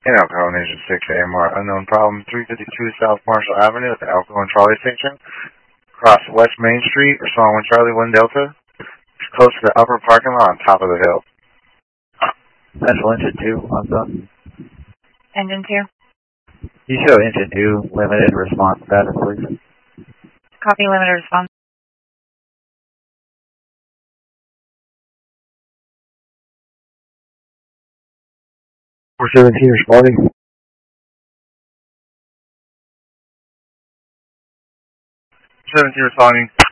In Alcoa Nation 6 AMR, unknown problem, 352 South Marshall Avenue at the Alcoa and Trolley Station. Across West Main Street, respond 1 Charlie 1 Delta. It's close to the upper parking lot on top of the hill. Central engine 2, on zone. Engine 2. You show engine 2, limited response status, please. Copy, limited response. 417 responding. 17 responding.